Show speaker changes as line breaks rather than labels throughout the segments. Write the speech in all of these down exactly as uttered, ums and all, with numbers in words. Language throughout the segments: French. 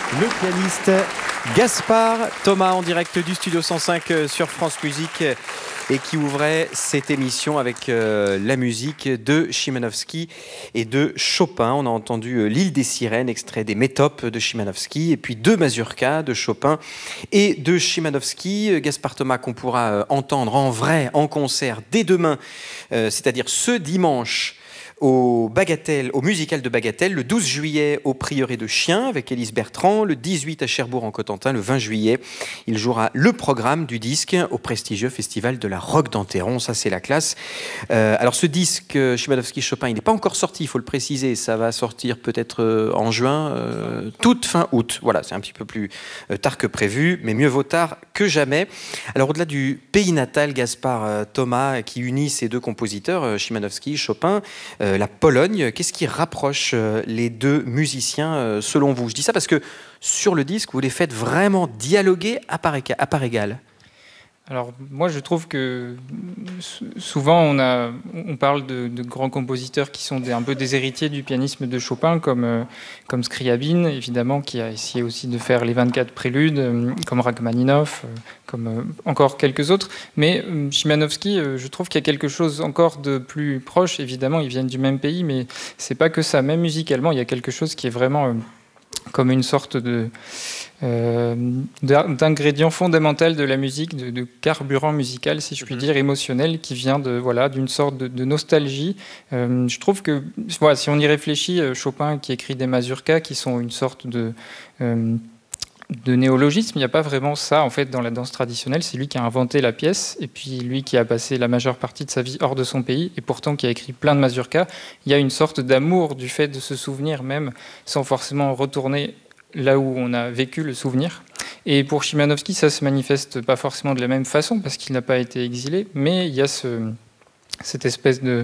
Le pianiste Gaspard Thomas en direct du Studio cent cinq sur France Musique et qui ouvrait cette émission avec euh, la musique de Chimanovski et de Chopin. On a entendu euh, L'île des sirènes, extrait des Métopes de Chimanovski, et puis deux mazurkas de Chopin et de Chimanovski. Gaspard Thomas qu'on pourra euh, entendre en vrai, en concert, dès demain, euh, c'est-à-dire ce dimanche, au Bagatelle, au musical de Bagatelle, le douze juillet au Prieuré de Chien avec Élise Bertrand, le dix-huit à Cherbourg en Cotentin, le vingt juillet. Il jouera le programme du disque au prestigieux festival de la Roque d'Enterron. Ça, c'est la classe. Euh, alors, ce disque, Chimanovski-Chopin, il n'est pas encore sorti, il faut le préciser. Ça va sortir peut-être en juin, euh, toute fin août. Voilà, c'est un petit peu plus tard que prévu, mais mieux vaut tard que jamais. Alors, au-delà du pays natal, Gaspard Thomas, qui unit ces deux compositeurs, Chimanovski, Chopin, euh, la Pologne, qu'est-ce qui rapproche les deux musiciens selon vous? Je dis ça parce que sur le disque, vous les faites vraiment dialoguer à part, à part égale.
Alors moi je trouve que souvent on, a, on parle de, de grands compositeurs qui sont des, un peu des héritiers du pianisme de Chopin, comme, euh, comme Scriabine évidemment, qui a essayé aussi de faire les vingt-quatre préludes, euh, comme Rachmaninov, euh, comme euh, encore quelques autres. Mais euh, Chimanovski, euh, je trouve qu'il y a quelque chose encore de plus proche. Évidemment ils viennent du même pays, mais c'est pas que ça. Même musicalement il y a quelque chose qui est vraiment euh, comme une sorte de... Euh, d'ingrédient fondamental de la musique, de, de carburant musical, si je puis dire, émotionnel, qui vient de voilà d'une sorte de, de nostalgie. Euh, je trouve que voilà, si on y réfléchit, Chopin qui écrit des mazurkas qui sont une sorte de euh, de néologisme, il n'y a pas vraiment ça en fait dans la danse traditionnelle. C'est lui qui a inventé la pièce, et puis lui qui a passé la majeure partie de sa vie hors de son pays, et pourtant qui a écrit plein de mazurkas. Il y a une sorte d'amour du fait de se souvenir même, sans forcément retourner là où on a vécu le souvenir. Et pour Chimanovski, ça se manifeste pas forcément de la même façon, parce qu'il n'a pas été exilé, mais il y a ce, cette espèce de,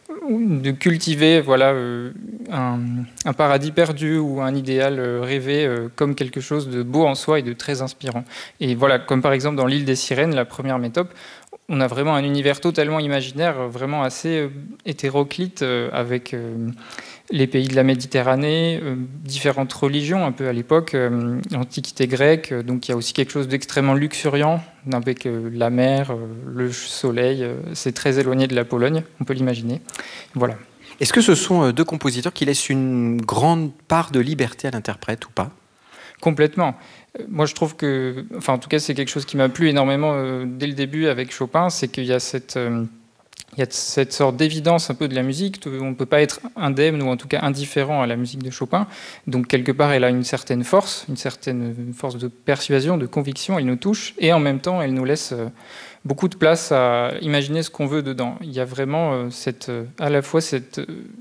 de cultiver voilà, euh, un, un paradis perdu ou un idéal rêvé euh, comme quelque chose de beau en soi et de très inspirant. Et voilà, comme par exemple dans L'île des sirènes, la première métope, on a vraiment un univers totalement imaginaire, vraiment assez euh, hétéroclite, euh, avec... Euh, les pays de la Méditerranée, euh, différentes religions un peu à l'époque, euh, l'Antiquité grecque, euh, donc il y a aussi quelque chose d'extrêmement luxuriant, avec euh, la mer, euh, le soleil, euh, c'est très éloigné de la Pologne, on peut l'imaginer. Voilà.
Est-ce que ce sont deux compositeurs qui laissent une grande part de liberté à l'interprète ou pas?
Complètement. Moi, je trouve que, enfin, en tout cas, c'est quelque chose qui m'a plu énormément euh, dès le début avec Chopin, c'est qu'il y a cette... Euh, Il y a cette sorte d'évidence un peu de la musique. On ne peut pas être indemne ou en tout cas indifférent à la musique de Chopin. Donc quelque part, elle a une certaine force, une certaine force de persuasion, de conviction. Elle nous touche et en même temps, elle nous laisse beaucoup de place à imaginer ce qu'on veut dedans. Il y a vraiment cette, à la fois cette,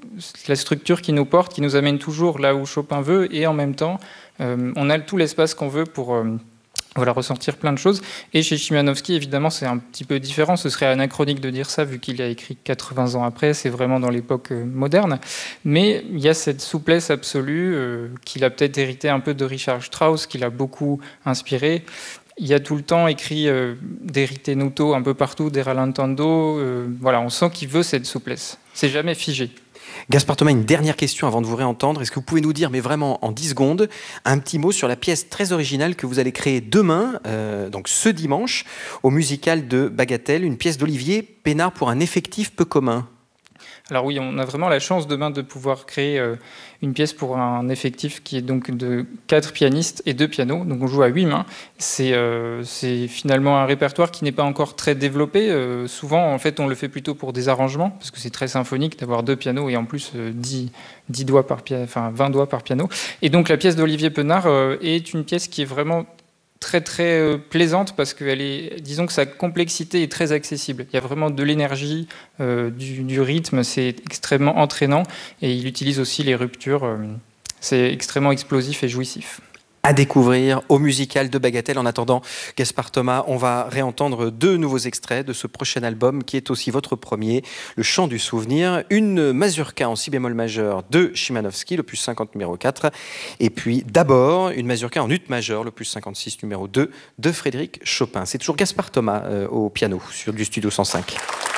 la structure qui nous porte, qui nous amène toujours là où Chopin veut, et en même temps, on a tout l'espace qu'on veut pour... Voilà, ressentir plein de choses. Et chez Chimanovski, évidemment, c'est un petit peu différent. Ce serait anachronique de dire ça, vu qu'il a écrit quatre-vingts ans après. C'est vraiment dans l'époque moderne. Mais il y a cette souplesse absolue euh, qu'il a peut-être hérité un peu de Richard Strauss, qu'il a beaucoup inspiré. Il y a tout le temps écrit euh, des ritenuto un peu partout, des rallentando. Euh, voilà, on sent qu'il veut cette souplesse. C'est jamais figé.
Gaspard Thomas, une dernière question avant de vous réentendre. Est-ce que vous pouvez nous dire, mais vraiment en dix secondes, un petit mot sur la pièce très originale que vous allez créer demain, euh, donc ce dimanche, au musical de Bagatelle, une pièce d'Olivier Pénard pour un effectif peu commun?
Alors oui, on a vraiment la chance demain de pouvoir créer euh, une pièce pour un effectif qui est donc de quatre pianistes et deux pianos. Donc on joue à huit mains. C'est euh, c'est finalement un répertoire qui n'est pas encore très développé. Euh, souvent, en fait, on le fait plutôt pour des arrangements, parce que c'est très symphonique d'avoir deux pianos et en plus euh, dix, dix doigts par piano, enfin vingt doigts par piano. Et donc la pièce d'Olivier Pénard euh, est une pièce qui est vraiment très très euh, plaisante, parce que elle est, disons que sa complexité est très accessible. Il y a vraiment de l'énergie, euh, du, du rythme, c'est extrêmement entraînant, et il utilise aussi les ruptures. Euh, c'est extrêmement explosif et jouissif.
À découvrir au musical de Bagatelle. En attendant, Gaspard Thomas, on va réentendre deux nouveaux extraits de ce prochain album qui est aussi votre premier, Le Chant du Souvenir, une mazurka en si bémol majeur de Chimanovski, l'opus cinquante numéro quatre, et puis d'abord une mazurka en ut majeur, l'opus cinquante-six numéro deux de Frédéric Chopin. C'est toujours Gaspard Thomas euh, au piano sur du Studio cent cinq.